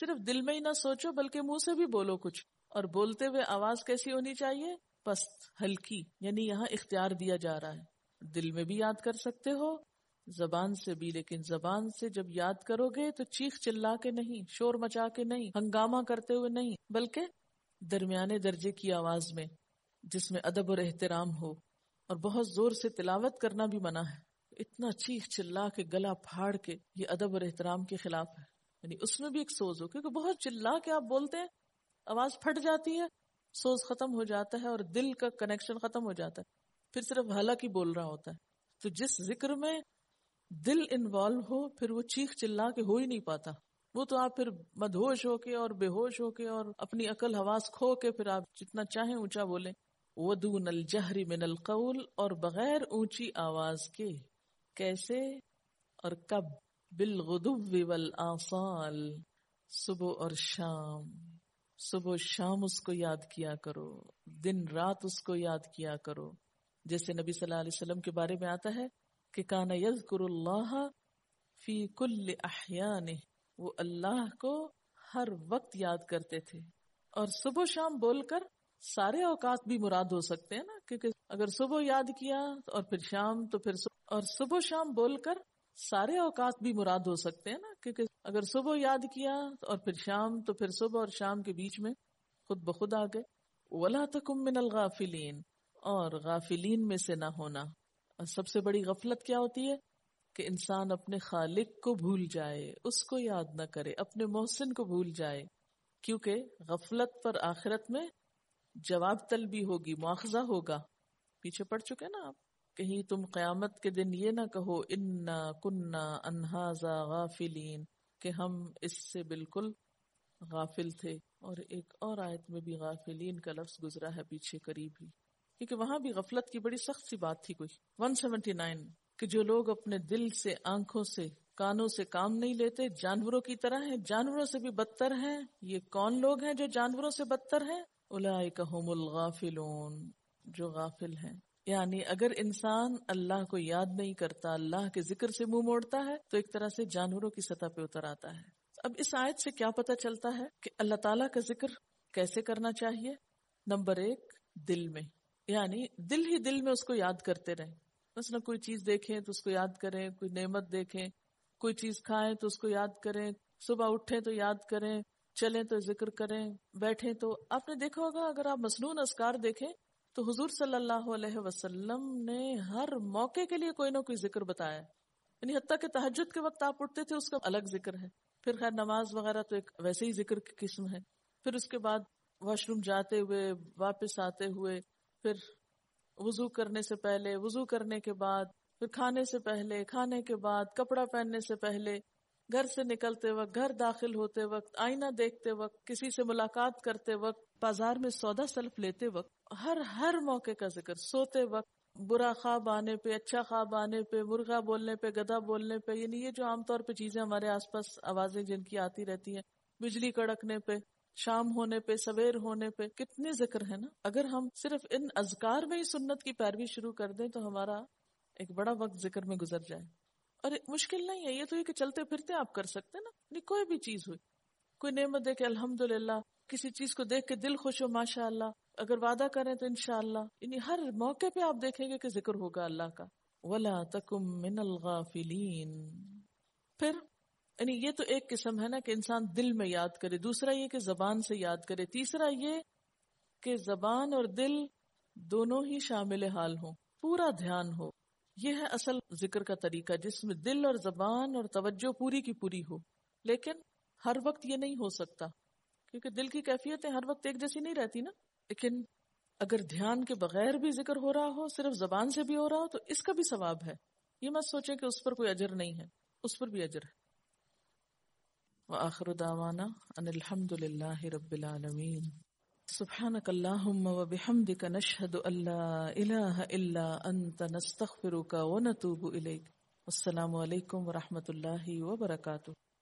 صرف دل میں ہی نہ سوچو بلکہ منہ سے بھی بولو کچھ، اور بولتے ہوئے آواز کیسی ہونی چاہیے؟ پست، ہلکی، یعنی یہاں اختیار دیا جا رہا ہے، دل میں بھی یاد کر سکتے ہو، زبان سے بھی، لیکن زبان سے جب یاد کرو گے تو چیخ چلا کے نہیں، شور مچا کے نہیں، ہنگامہ کرتے ہوئے نہیں، بلکہ درمیانے درجے کی آواز میں جس میں ادب اور احترام ہو، اور بہت زور سے تلاوت کرنا بھی منع ہے، اتنا چیخ چلا کے گلا پھاڑ کے، یہ ادب اور احترام کے خلاف ہے، یعنی اس میں بھی ایک سوز ہو، کیونکہ بہت چلا کے آپ بولتے ہیں آواز پھٹ جاتی ہے، سوز ختم ہو جاتا ہے اور دل کا کنیکشن ختم ہو جاتا ہے، پھر صرف حلق ہی بول رہا ہوتا ہے۔ تو جس ذکر میں دل انوالو ہو پھر وہ چیخ چلا کے ہو ہی نہیں پاتا، وہ تو آپ پھر مدہوش ہو کے اور بے ہوش ہو کے اور اپنی عقل حواس کھو کے پھر آپ جتنا چاہیں اونچا بولیں۔ وَدُونَ الْجَهْرِ مِنَ الْقَوْلِ، اور بغیر اونچی آواز کے، کیسے اور کب؟ بِالْغُدُوِّ وَالْآصَالِ، صبح اور شام، صبح و شام اس کو یاد کیا کرو، دن رات اس کو یاد کیا کرو، جیسے نبی صلی اللہ علیہ وسلم کے بارے میں آتا ہے کہ کان یذکر اللہ فی کل احیانہ، وہ اللہ کو ہر وقت یاد کرتے تھے، اور صبح و شام بول کر سارے اوقات بھی مراد ہو سکتے ہیں نا، کیونکہ اگر صبح یاد کیا اور پھر شام تو پھر صبح، اور صبح و شام بول کر سارے اوقات بھی مراد ہو سکتے ہیں نا، کیونکہ اگر صبح یاد کیا اور پھر شام تو پھر صبح اور شام کے بیچ میں خود بخود آ گئے۔ وَلَا تَكُن مِّنَ الْغَافِلِينَ، اور غافلین میں سے نہ ہونا۔ اور سب سے بڑی غفلت کیا ہوتی ہے؟ کہ انسان اپنے خالق کو بھول جائے، اس کو یاد نہ کرے، اپنے محسن کو بھول جائے، کیونکہ غفلت پر آخرت میں جواب طلبی ہوگی، مواخذہ ہوگا۔ پیچھے پڑ چکے نا آپ، کہیں تم قیامت کے دن یہ نہ کہو انا کننا عن ھذا غافلین، کہ ہم اس سے بالکل غافل تھے۔ اور ایک اور آیت میں بھی غافلین کا لفظ گزرا ہے پیچھے قریب ہی، کیونکہ وہاں بھی غفلت کی بڑی سخت سی بات تھی۔ کوئی 179 کہ جو لوگ اپنے دل سے، آنکھوں سے، کانوں سے کام نہیں لیتے جانوروں کی طرح ہیں، جانوروں سے بھی بدتر ہیں۔ یہ کون لوگ ہیں جو جانوروں سے بدتر ہیں؟ اولئک ھم الغافلون، جو غافل ہیں۔ یعنی اگر انسان اللہ کو یاد نہیں کرتا، اللہ کے ذکر سے منہ موڑتا ہے، تو ایک طرح سے جانوروں کی سطح پہ اتر آتا ہے۔ اب اس آیت سے کیا پتہ چلتا ہے کہ اللہ تعالیٰ کا ذکر کیسے کرنا چاہیے؟ نمبر 1، دل میں، یعنی دل ہی دل میں اس کو یاد کرتے رہیں۔ مثلا کوئی چیز دیکھیں تو اس کو یاد کریں، کوئی نعمت دیکھیں، کوئی چیز کھائیں تو اس کو یاد کریں، صبح اٹھیں تو یاد کریں، چلیں تو ذکر کریں، بیٹھیں تو۔ آپ نے دیکھا ہوگا اگر آپ مسنون اذکار دیکھیں تو حضور صلی اللہ علیہ وسلم نے ہر موقع کے لیے کوئی نہ کوئی ذکر بتایا، یعنی حتیٰ کہ تہجد کے وقت آپ اٹھتے تھے اس کا الگ ذکر ہے، پھر خیر نماز وغیرہ تو ایک ویسے ہی ذکر کی قسم ہے، پھر اس کے بعد واش روم جاتے ہوئے، واپس آتے ہوئے، پھر وضو کرنے سے پہلے، وضو کرنے کے بعد، پھر کھانے سے پہلے، کھانے کے بعد، کپڑا پہننے سے پہلے، گھر سے نکلتے وقت، گھر داخل ہوتے وقت، آئینہ دیکھتے وقت، کسی سے ملاقات کرتے وقت، بازار میں سودا سلف لیتے وقت، ہر موقع کا ذکر، سوتے وقت، برا خواب آنے پہ، اچھا خواب آنے پہ، مرغا بولنے پہ، گدھا بولنے پہ، یعنی یہ جو عام طور پہ چیزیں ہمارے آس پاس آوازیں جن کی آتی رہتی ہیں، بجلی کڑکنے پہ، شام ہونے پہ، سویر ہونے پہ، کتنے ذکر ہے نا۔ اگر ہم صرف ان اذکار میں ہی سنت کی پیروی شروع کر دیں تو ہمارا ایک بڑا وقت ذکر میں گزر جائے۔ اور مشکل نہیں ہے، یہ تو یہ کہ چلتے پھرتے آپ کر سکتے نا، یعنی کوئی بھی چیز ہوئی، کوئی نعمت دیکھے الحمدللہ، کسی چیز کو دیکھ کے دل خوش ہو ماشاءاللہ، اگر وعدہ کریں تو انشاءاللہ، یعنی ہر موقع پہ آپ دیکھیں گے کہ ذکر ہوگا اللہ کا۔ وَلَا تَكُن مِّنَ الْغَافِلِينَ۔ پھر یعنی یہ تو ایک قسم ہے نا کہ انسان دل میں یاد کرے، دوسرا یہ کہ زبان سے یاد کرے، تیسرا یہ کہ زبان اور دل دونوں ہی شامل حال ہوں، پورا دھیان ہو۔ یہ ہے اصل ذکر کا طریقہ جس میں دل اور زبان اور توجہ پوری کی پوری ہو، لیکن ہر وقت یہ نہیں ہو سکتا کیونکہ دل کی کیفیتیں ہر وقت ایک جیسی نہیں رہتی نا۔ لیکن اگر دھیان کے بغیر بھی ذکر ہو رہا ہو، صرف زبان سے بھی ہو رہا ہو، تو اس کا بھی ثواب ہے، یہ مت سوچیں کہ اس پر کوئی اجر نہیں ہے، اس پر بھی اجر ہے۔ وآخر دعوانا ان الحمد للہ رب العالمین۔ سبحانک اللہم وبحمدک نشہد ان لا الہ الا انت نستغفرک ونتوب الیک۔ السلام علیکم ورحمۃ اللہ وبرکاتہ۔